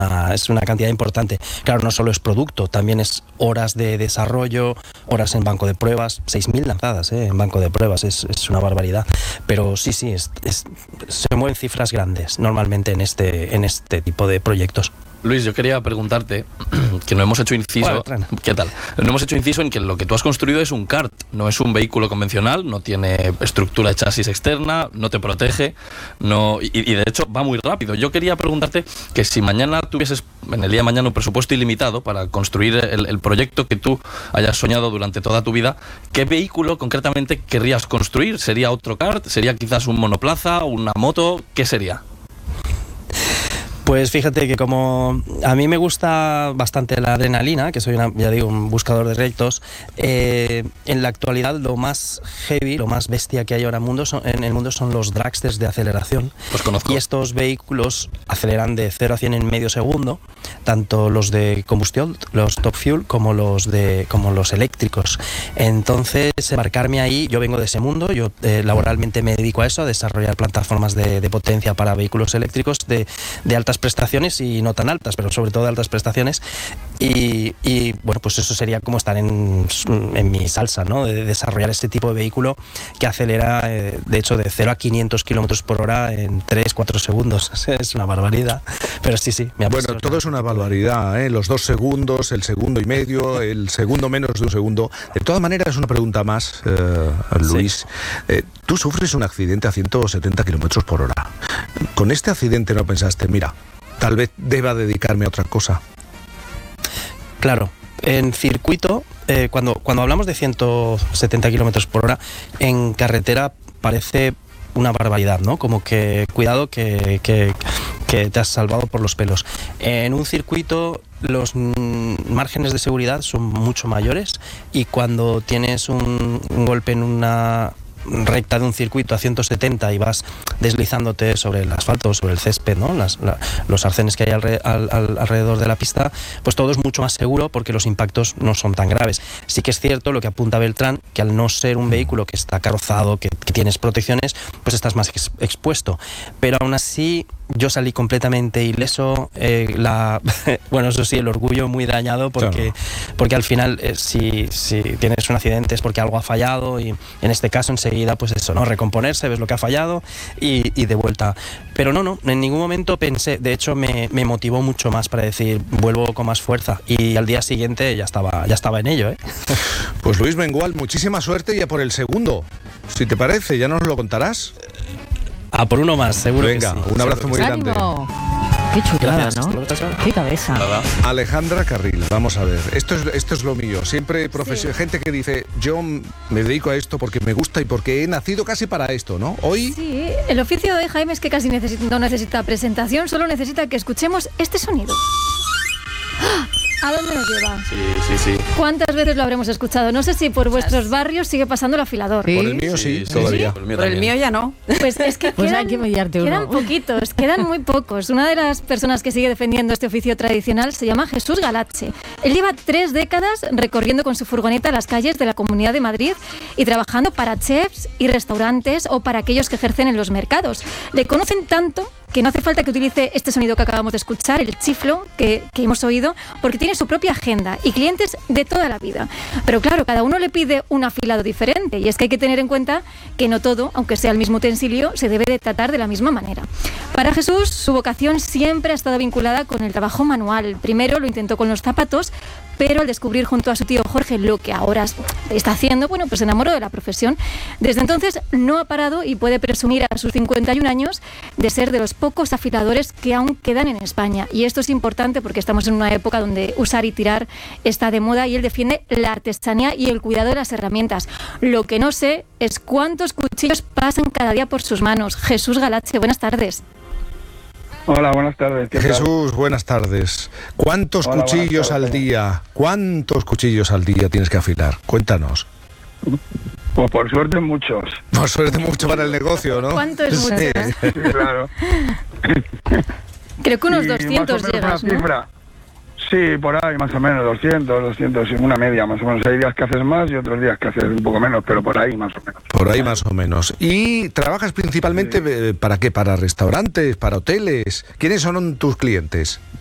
es una cantidad importante. Claro, no solo es producto, también es horas de desarrollo, horas en banco de pruebas, 6.000 lanzadas en banco de pruebas, es una barbaridad. Pero sí, se mueven cifras grandes normalmente en este tipo de proyectos. Luis, yo quería preguntarte, que no hemos hecho inciso... Bueno, ¿qué tal? No hemos hecho inciso en que lo que tú has construido es un kart, no es un vehículo convencional, no tiene estructura de chasis externa, no te protege, y de hecho va muy rápido. Yo quería preguntarte que si mañana tuvieses, en el día de mañana, un presupuesto ilimitado para construir el proyecto que tú hayas soñado durante toda tu vida, ¿qué vehículo concretamente querrías construir? ¿Sería otro kart? ¿Sería quizás un monoplaza, una moto? ¿Qué sería? Pues fíjate que como a mí me gusta bastante la adrenalina, que soy un buscador de retos, en la actualidad lo más heavy, lo más bestia que hay ahora en el mundo son los dragsters de aceleración. Los conozco. Y estos vehículos aceleran de 0 a 100 en medio segundo, tanto los de combustión, los top fuel, como los eléctricos. Entonces, embarcarme ahí, yo vengo de ese mundo, yo laboralmente me dedico a eso, a desarrollar plataformas de potencia para vehículos eléctricos de altas prestaciones y no tan altas, pero sobre todo de altas prestaciones, y bueno, pues eso sería como estar en mi salsa, ¿no? De desarrollar este tipo de vehículo que acelera, de hecho, de 0 a 500 kilómetros por hora en 3-4 segundos. Es una barbaridad, pero sí, me ha Bueno, todo es una barbaridad, ¿eh? Los 2 segundos, el segundo y medio, el segundo menos de un segundo. De todas maneras, una pregunta más, Luis. Sí. Tú sufres un accidente a 170 kilómetros por hora. ¿Con este accidente no pensaste, mira, tal vez deba dedicarme a otra cosa? Claro, en circuito, cuando hablamos de 170 kilómetros por hora, en carretera parece una barbaridad, ¿no? Como que cuidado que te has salvado por los pelos. En un circuito los márgenes de seguridad son mucho mayores, y cuando tienes un golpe en una recta de un circuito a 170 y vas deslizándote sobre el asfalto, sobre el césped, ¿no? Los arcenes que hay alrededor de la pista, pues todo es mucho más seguro porque los impactos no son tan graves. Sí que es cierto lo que apunta Beltrán, que al no ser un vehículo que está carrozado, que tienes protecciones, pues estás más expuesto. Pero aún así yo salí completamente ileso, bueno, eso sí, el orgullo muy dañado porque al final si tienes un accidente es porque algo ha fallado, y en este caso enseguida pues eso, ¿no? Recomponerse, ves lo que ha fallado y de vuelta. Pero no, en ningún momento pensé, de hecho me motivó mucho más para decir, vuelvo con más fuerza, y al día siguiente ya estaba en ello, ¿eh? Pues Luis Mengual, muchísima suerte y a por el segundo, si te parece, ya nos lo contarás. A por uno más, seguro. Venga, que sí. Un abrazo muy grande. Qué chulada, Gracias. ¿no? Qué cabeza. Alejandra Carril, vamos a ver. Esto es lo mío. Siempre gente que dice, yo me dedico a esto porque me gusta y porque he nacido casi para esto, ¿no? Hoy... Sí, el oficio de Jaime es que casi no necesita presentación, solo necesita que escuchemos este sonido. ¿A dónde nos lleva? Sí. ¿Cuántas veces lo habremos escuchado? No sé si por vuestros barrios sigue pasando el afilador. ¿Sí? Por el mío sí, todavía. Por el mío ya no. Pues es que pues hay que mediarte uno. Quedan poquitos, quedan muy pocos. Una de las personas que sigue defendiendo este oficio tradicional se llama Jesús Galache. Él lleva 3 décadas recorriendo con su furgoneta las calles de la Comunidad de Madrid y trabajando para chefs y restaurantes o para aquellos que ejercen en los mercados. Le conocen tanto que no hace falta que utilice este sonido que acabamos de escuchar, el chiflo que hemos oído, porque tiene su propia agenda y clientes de toda la vida. Pero claro, cada uno le pide un afilado diferente, y es que hay que tener en cuenta que no todo, aunque sea el mismo utensilio, se debe de tratar de la misma manera. Para Jesús, su vocación siempre ha estado vinculada con el trabajo manual. Primero lo intentó con los zapatos, pero al descubrir junto a su tío Jorge lo que ahora está haciendo, bueno, pues se enamoró de la profesión. Desde entonces no ha parado y puede presumir a sus 51 años de ser de los pocos afiladores que aún quedan en España. Y esto es importante porque estamos en una época donde usar y tirar está de moda, y él defiende la artesanía y el cuidado de las herramientas. Lo que no sé es cuántos cuchillos pasan cada día por sus manos. Jesús Galache, buenas tardes. Hola, buenas tardes. Jesús, buenas tardes. ¿Cuántos cuchillos al día? ¿Cuántos cuchillos al día tienes que afilar? Cuéntanos. Pues por suerte muchos. Por suerte mucho para el negocio, ¿no? ¿Cuánto es mucho? Sí, claro. Creo que unos 200 llegas, ¿no? Cifra. Sí, por ahí más o menos, 200, una media más o menos. Hay días que haces más y otros días que haces un poco menos, pero por ahí más o menos. Por ahí más o menos. ¿Y trabajas principalmente para qué? ¿Para restaurantes? ¿Para hoteles? ¿Quiénes son tus clientes?